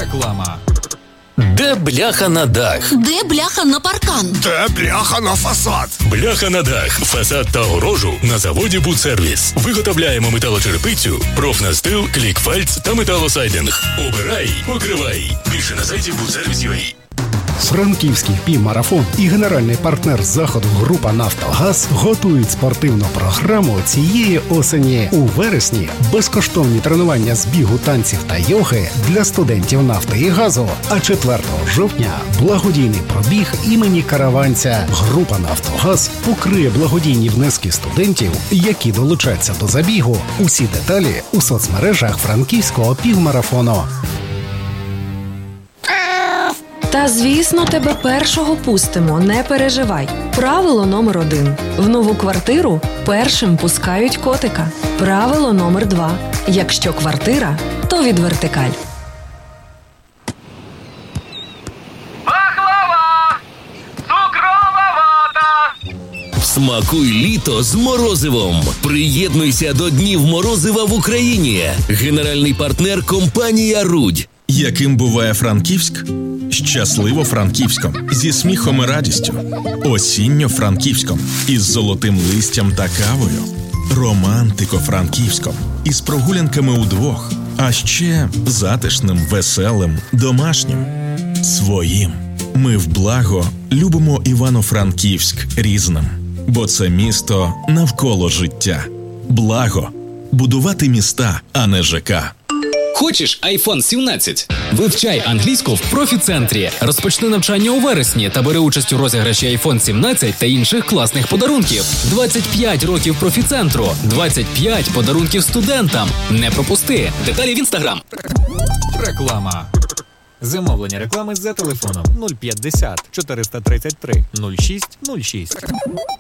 Реклама. Де бляха на дах? Де бляха на паркан? Де бляха на фасад? Бляха на дах, фасад та огорожу на заводі «Будсервіс». Виготовляємо металочерепицю, профнастил, клікфальц та металосайдинг. Обирай, покривай. Більше на сайті «Будсервіс.UA». Франківський півмарафон і генеральний партнер заходу група «Нафтогаз» готують спортивну програму цієї осені. У вересні безкоштовні тренування з бігу, танців та йоги для студентів нафти і газу. А 4 жовтня благодійний пробіг імені Караванця. Група «Нафтогаз» покриє благодійні внески студентів, які долучаться до забігу. Усі деталі у соцмережах Франківського півмарафону. Та, звісно, тебе першого пустимо, не переживай. Правило номер 1. В нову квартиру першим пускають котика. Правило номер 2. Якщо квартира, то від Вертикаль. Пахлава! Цукрова вата! Смакуй літо з морозивом. Приєднуйся до Днів морозива в Україні. Генеральний партнер – компанія «Рудь». Яким буває Франківськ? Щасливо Франківськом, зі сміхом і радістю. Осінньо Франківськом, із золотим листям та кавою. Романтико Франківськом, із прогулянками удвох. А ще затишним, веселим, домашнім. Своїм. Ми в благо любимо Івано-Франківськ різним. Бо це місто навколо життя. Благо. Будувати міста, а не ЖК. Хочеш iPhone 17? Вивчай англійську в профі-центрі. Розпочни навчання у вересні та бери участь у розіграші iPhone 17 та інших класних подарунків. 25 років профі-центру. 25 подарунків студентам. Не пропусти. Деталі в Instagram. Реклама. Замовлення реклами за телефоном 050 433 06 06.